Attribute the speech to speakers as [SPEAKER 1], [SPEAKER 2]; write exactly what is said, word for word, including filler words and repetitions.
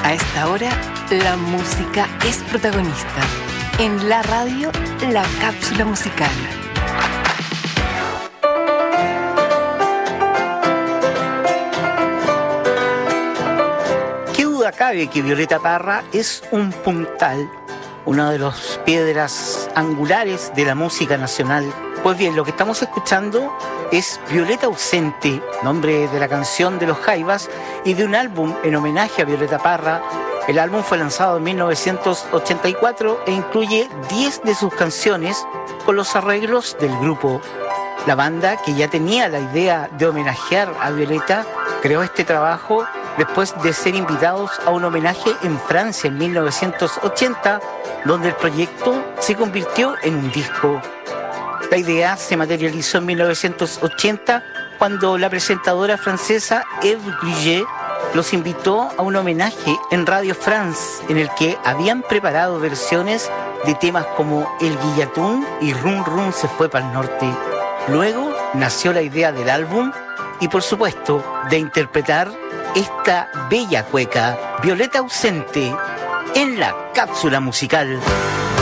[SPEAKER 1] A esta hora, la música es protagonista. En la radio, la cápsula musical.
[SPEAKER 2] ¿Qué duda cabe que Violeta Parra es un puntal, una de las piedras angulares de la música nacional? Pues bien, lo que estamos escuchando es Violeta Ausente, nombre de la canción de los Jaivas y de un álbum en homenaje a Violeta Parra. El álbum fue lanzado en mil novecientos ochenta y cuatro e incluye diez de sus canciones con los arreglos del grupo. La banda, que ya tenía la idea de homenajear a Violeta, creó este trabajo después de ser invitados a un homenaje en Francia en mil novecientos ochenta, donde el proyecto se convirtió en un disco. La idea se materializó en mil novecientos ochenta cuando la presentadora francesa Eve Gruyé los invitó a un homenaje en Radio France, en el que habían preparado versiones de temas como El Guillatún y Rum Rum se fue para el norte. Luego nació la idea del álbum y, por supuesto, de interpretar esta bella cueca, Violeta Ausente, en la cápsula musical.